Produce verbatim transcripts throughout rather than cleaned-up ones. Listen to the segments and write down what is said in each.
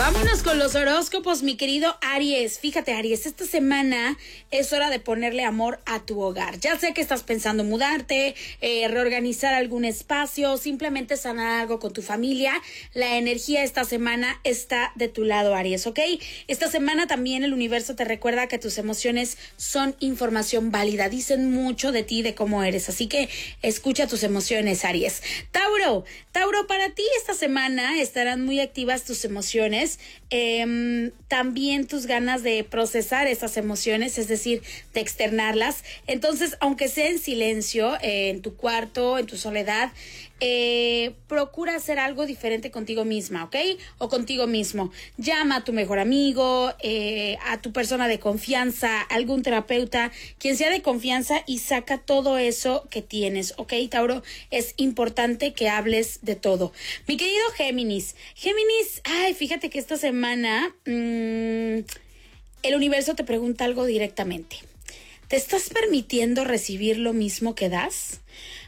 Vámonos con los horóscopos, mi querido Aries. Fíjate, Aries, esta semana es hora de ponerle amor a tu hogar. Ya sé que estás pensando mudarte, eh, reorganizar algún espacio, simplemente sanar algo con tu familia. La energía esta semana está de tu lado, Aries, ¿ok? Esta semana también el universo te recuerda que tus emociones son información válida. Dicen mucho de ti, de cómo eres. Así que escucha tus emociones, Aries. Tauro, Tauro, para ti esta semana estarán muy activas tus emociones. Eh, también tus ganas de procesar esas emociones, es decir, de externarlas. Entonces, aunque sea en silencio, eh, en tu cuarto, en tu soledad, eh, procura hacer algo diferente contigo misma, ¿ok? O contigo mismo. Llama a tu mejor amigo, eh, a tu persona de confianza, algún terapeuta, quien sea de confianza, y saca todo eso que tienes, ¿ok, Tauro? Es importante que hables de todo. Mi querido Géminis, Géminis, ay, fíjate que esta semana mmm, el universo te pregunta algo directamente. ¿Te estás permitiendo recibir lo mismo que das?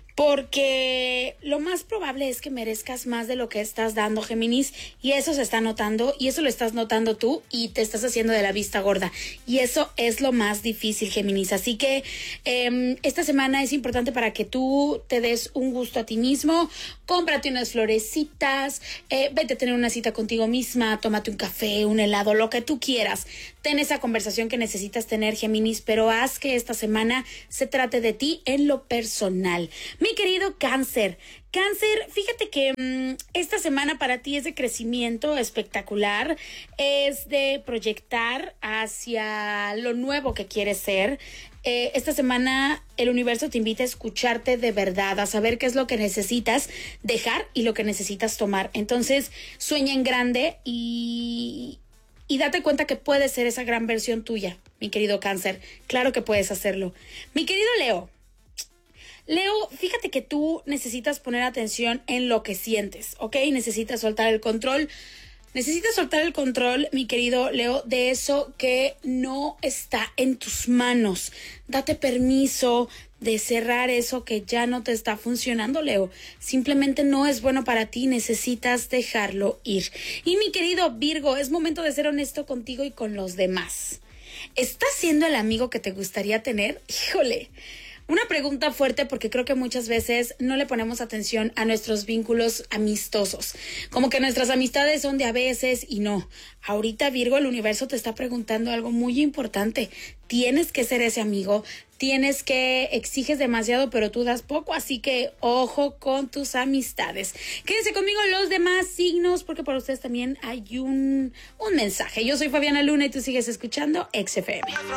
Porque lo más probable es que merezcas más de lo que estás dando, Géminis, y eso se está notando, y eso lo estás notando tú, y te estás haciendo de la vista gorda, y eso es lo más difícil, Géminis. Así que eh, esta semana es importante para que tú te des un gusto a ti mismo. Cómprate unas florecitas, eh, vete a tener una cita contigo misma, tómate un café, un helado, lo que tú quieras. Ten esa conversación que necesitas tener, Géminis, pero haz que esta semana se trate de ti en lo personal. Mi querido Cáncer, Cáncer, fíjate que mmm, esta semana para ti es de crecimiento espectacular, es de proyectar hacia lo nuevo que quieres ser. Eh, esta semana el universo te invita a escucharte de verdad, a saber qué es lo que necesitas dejar y lo que necesitas tomar. Entonces, sueña en grande y... Y date cuenta que puedes ser esa gran versión tuya, mi querido Cáncer. Claro que puedes hacerlo. Mi querido Leo. Leo, fíjate que tú necesitas poner atención en lo que sientes, ¿ok? Necesitas soltar el control. Necesitas soltar el control, mi querido Leo, de eso que no está en tus manos. Date permiso de cerrar eso que ya no te está funcionando, Leo. Simplemente no es bueno para ti, necesitas dejarlo ir. Y mi querido Virgo, es momento de ser honesto contigo y con los demás. ¿Estás siendo el amigo que te gustaría tener? Híjole. Una pregunta fuerte, porque creo que muchas veces no le ponemos atención a nuestros vínculos amistosos. Como que nuestras amistades son de a veces y no. Ahorita, Virgo, el universo te está preguntando algo muy importante. Tienes que ser ese amigo, tienes que exiges demasiado, pero tú das poco, así que ojo con tus amistades. Quédense conmigo los demás signos, porque para ustedes también hay un, un mensaje. Yo soy Fabiana Luna y tú sigues escuchando X F M.